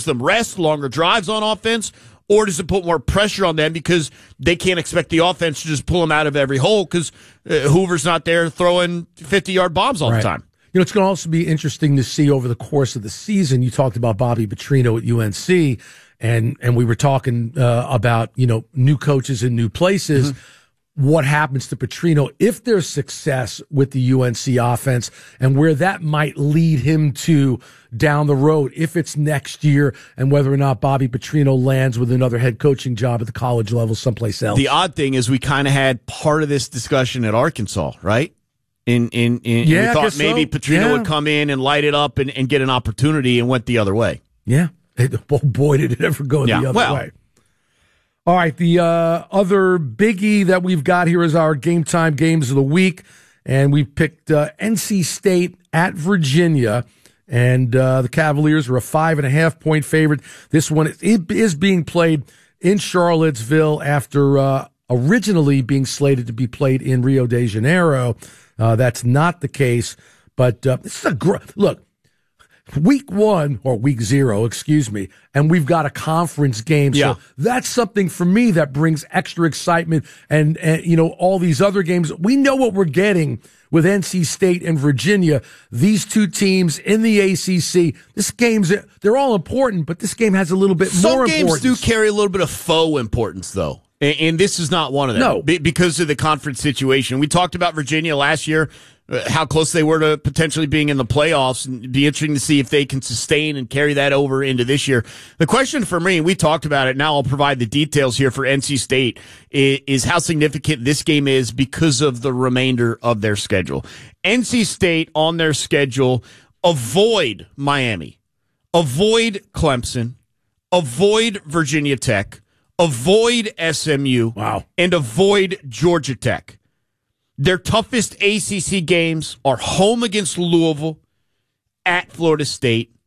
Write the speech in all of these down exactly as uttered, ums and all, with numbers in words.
gives them rest, longer drives on offense, or does it put more pressure on them because they can't expect the offense to just pull them out of every hole because uh, Hoover's not there throwing fifty-yard bombs all right. the time? You know, it's going to also be interesting to see over the course of the season. You talked about Bobby Petrino at U N C, and and we were talking uh, about, you know, new coaches in new places. Mm-hmm. What happens to Petrino if there's success with the U N C offense and where that might lead him to down the road, if it's next year, and whether or not Bobby Petrino lands with another head coaching job at the college level someplace else. The odd thing is we kind of had part of this discussion at Arkansas, right? In in, in yeah, we thought maybe so. Petrino yeah. would come in and light it up and, and get an opportunity, and went the other way. Yeah. Oh, boy, did it ever go yeah. the other well, way. All right, the uh, other biggie that we've got here is our Game Time Games of the Week, and we picked uh, N C State at Virginia, and uh, the Cavaliers are a five and a half point favorite. This one it is being played in Charlottesville after uh, originally being slated to be played in Rio de Janeiro. Uh, that's not the case, but uh, this is a gr- look. Week one, or week zero, excuse me, and we've got a conference game. Yeah. So that's something for me that brings extra excitement. And, and, you know, all these other games, we know what we're getting with N C State and Virginia. These two teams in the A C C, this game's, they're all important, but this game has a little bit Some more games importance. do carry a little bit of faux importance, though. And, and this is not one of them. No. Be, because of the conference situation. We talked about Virginia last year. Uh, how close they were to potentially being in the playoffs, and it'd be interesting to see if they can sustain and carry that over into this year. The question for me, and we talked about it, now I'll provide the details here for N C State, is, is how significant this game is because of the remainder of their schedule. N C State on their schedule, avoid Miami, avoid Clemson, avoid Virginia Tech, avoid S M U, wow. and avoid Georgia Tech. Their toughest A C C games are home against Louisville, at Florida State,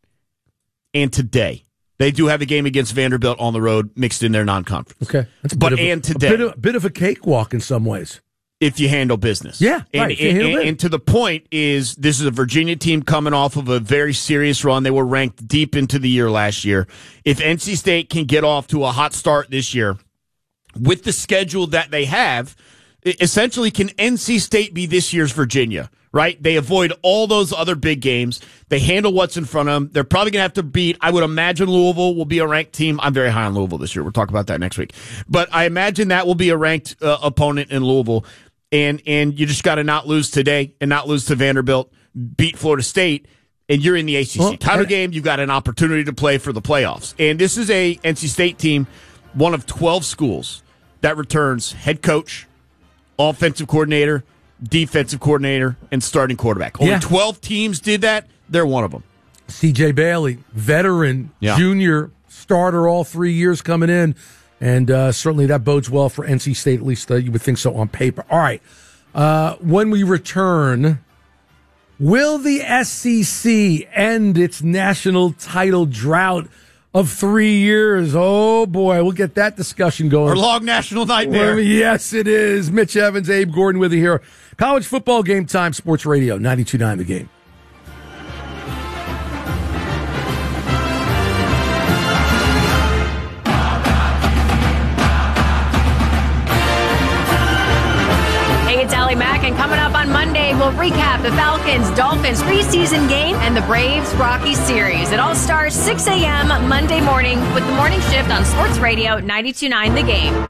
and today. They do have a game against Vanderbilt on the road mixed in their non-conference. Okay. That's a but bit of and a, today. A bit, of, a bit of a cakewalk in some ways. If you handle business. Yeah, and, right. And, handle and, and to the point is, this is a Virginia team coming off of a very serious run. They were ranked deep into the year last year. If N C State can get off to a hot start this year, with the schedule that they have, essentially, can N C State be this year's Virginia, right? They avoid all those other big games. They handle what's in front of them. They're probably going to have to beat, I would imagine Louisville will be a ranked team. I'm very high on Louisville this year. We'll talk about that next week. But I imagine that will be a ranked uh, opponent in Louisville. And, and you just got to not lose today and not lose to Vanderbilt, beat Florida State, and you're in the A C C well, title I, game. You've got an opportunity to play for the playoffs. And this is a N C State team, one of twelve schools that returns head coach, offensive coordinator, defensive coordinator, and starting quarterback. Only yeah. twelve teams did that. They're one of them. C J Bailey, veteran, yeah. junior, starter all three years coming in. And uh, certainly that bodes well for N C State, at least uh, you would think so on paper. All right. Uh, when we return, will the S E C end its national title drought of three years? Oh, boy, we'll get that discussion going. Our long national nightmare. Well, yes, it is. Mitch Evans, Abe Gordon with you here. College football Game Time, Sports Radio, ninety-two point nine The Game. Hey, it's Allie Mack, and coming up on Monday, we'll recap the Falcons-Dolphins preseason game and the Braves-Rockies series. It all starts six a.m. Monday morning with the morning shift on Sports Radio ninety-two point nine The Game.